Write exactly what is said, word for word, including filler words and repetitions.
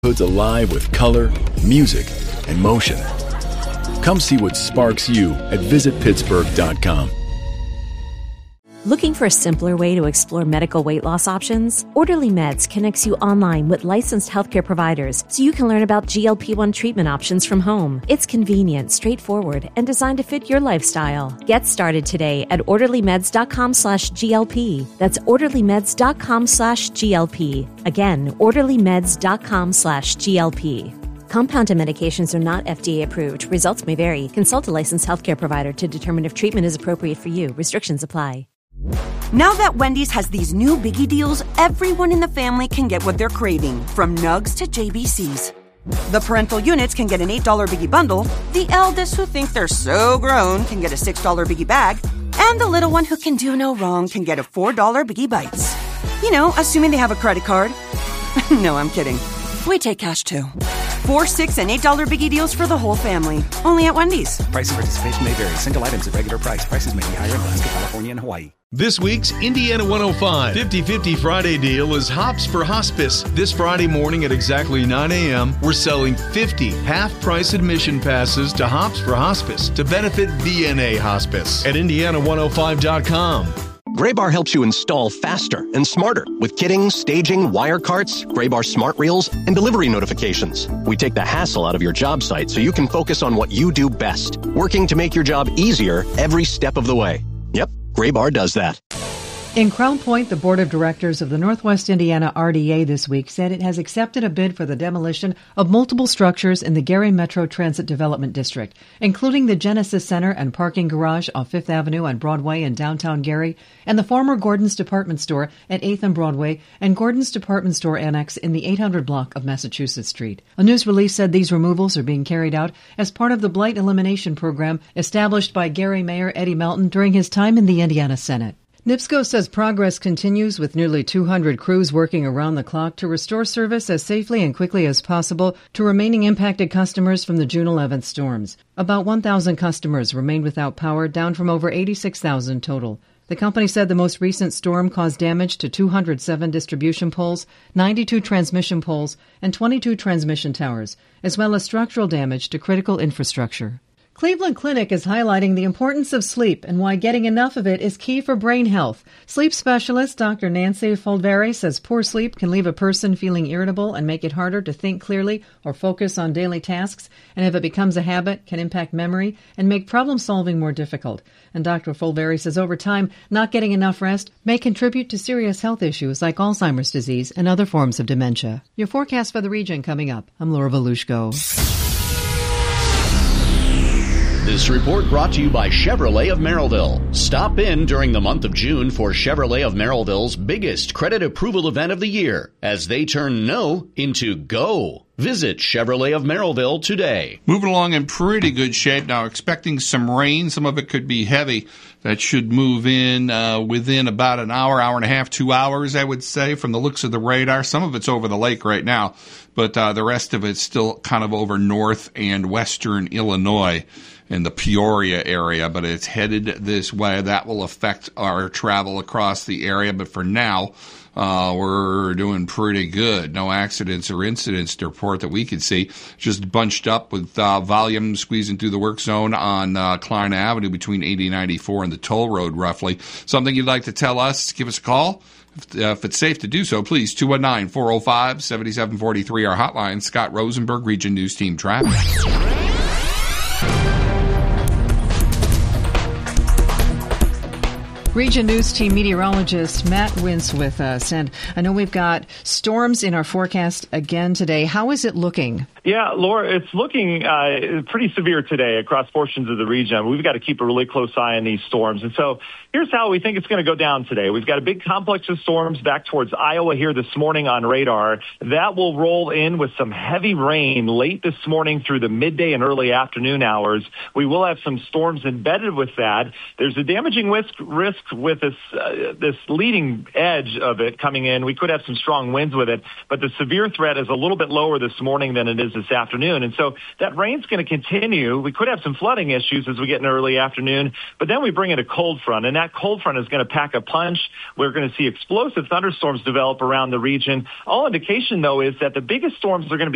Hood's alive with color, music, and motion. Come see what sparks you at visit pittsburgh dot com. Looking for a simpler way to explore medical weight loss options? Orderly Meds connects you online with licensed healthcare providers so you can learn about G L P one treatment options from home. It's convenient, straightforward, and designed to fit your lifestyle. Get started today at orderlymeds.com slash GLP. That's orderlymeds.com slash GLP. Again, orderlymeds.com slash GLP. Compounded medications are not F D A approved. Results may vary. Consult a licensed healthcare provider to determine if treatment is appropriate for you. Restrictions apply. Now that Wendy's has these new biggie deals, everyone in the family can get what they're craving, from nugs to J B Cs. The parental units can get an eight dollar biggie bundle, the eldest who think they're so grown can get a six dollar biggie bag, and the little one who can do no wrong can get a four dollar biggie bites. You know, assuming they have a credit card. No, I'm kidding. We take cash too. Four, six, and eight dollar biggie deals for the whole family. Only at Wendy's. Price and participation may vary. Single items at regular price. Prices may be higher in Alaska, California, and Hawaii. This week's Indiana one oh five fifty-fifty Friday deal is Hops for Hospice. This Friday morning at exactly nine a.m., we're selling fifty half-price admission passes to Hops for Hospice to benefit V N A Hospice at indiana one oh five dot com. Graybar helps you install faster and smarter with kitting, staging, wire carts, Graybar smart reels, and delivery notifications. We take the hassle out of your job site so you can focus on what you do best, working to make your job easier every step of the way. Yep, Graybar does that. In Crown Point, the Board of Directors of the Northwest Indiana R D A this week said it has accepted a bid for the demolition of multiple structures in the Gary Metro Transit Development District, including the Genesis Center and parking garage off Fifth Avenue and Broadway in downtown Gary, and the former Gordon's Department Store at eighth and Broadway, and Gordon's Department Store Annex in the eight hundred block of Massachusetts Street. A news release said these removals are being carried out as part of the blight elimination program established by Gary Mayor Eddie Melton during his time in the Indiana Senate. NIPSCO says progress continues with nearly two hundred crews working around the clock to restore service as safely and quickly as possible to remaining impacted customers from the June eleventh storms. About one thousand customers remained without power, down from over eighty-six thousand total. The company said the most recent storm caused damage to two hundred seven distribution poles, ninety-two transmission poles, and twenty-two transmission towers, as well as structural damage to critical infrastructure. Cleveland Clinic is highlighting the importance of sleep and why getting enough of it is key for brain health. Sleep specialist Doctor Nancy Foldveri says poor sleep can leave a person feeling irritable and make it harder to think clearly or focus on daily tasks, and if it becomes a habit, can impact memory and make problem-solving more difficult. And Doctor Foldveri says over time, not getting enough rest may contribute to serious health issues like Alzheimer's disease and other forms of dementia. Your forecast for the region coming up. I'm Laura Volushko. This report brought to you by Chevrolet of Merrillville. Stop in during the month of June for Chevrolet of Merrillville's biggest credit approval event of the year as they turn no into go. Visit Chevrolet of Merrillville today. Moving along in pretty good shape now, expecting some rain. Some of it could be heavy. That should move in uh, within about an hour, hour and a half, two hours, I would say, from the looks of the radar. Some of it's over the lake right now, but uh, the rest of it's still kind of over north and western Illinois in the Peoria area, but it's headed this way. That will affect our travel across the area, but for now, Uh, we're doing pretty good. No accidents or incidents to report that we could see. Just bunched up with uh, volume squeezing through the work zone on uh, Klein Avenue between eighty ninety-four and the toll road, roughly. Something you'd like to tell us, give us a call. If, uh, if it's safe to do so, please, two one nine, four oh five, seven seven four three, our hotline. Scott Rosenberg, Region News Team Traffic. Region News Team meteorologist Matt Wintz with us. And I know we've got storms in our forecast again today. How is it looking? Yeah, Laura, it's looking uh, pretty severe today across portions of the region. We've got to keep a really close eye on these storms. And so here's how we think it's going to go down today. We've got a big complex of storms back towards Iowa here this morning on radar. That will roll in with some heavy rain late this morning through the midday and early afternoon hours. We will have some storms embedded with that. There's a damaging risk, risk with this, uh, this leading edge of it coming in. We could have some strong winds with it, but the severe threat is a little bit lower this morning than it is this afternoon. And so that rain's going to continue. We could have some flooding issues as we get in early afternoon, but then we bring in a cold front, and that cold front is going to pack a punch. We're going to see explosive thunderstorms develop around the region. All indication, though, is that the biggest storms are going to be